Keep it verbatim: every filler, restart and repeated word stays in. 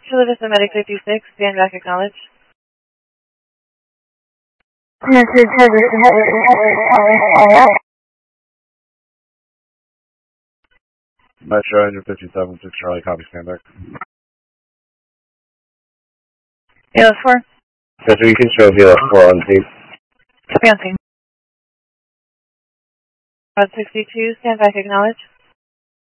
Chula Vista Medic fifty-six, stand back, acknowledge. Metro Engine fifty-seven, six Charlie, copy, stand back. A L S four. Yes, sir, you can show V L S four on tape. Copy on scene. Route sixty-two, stand back, acknowledge.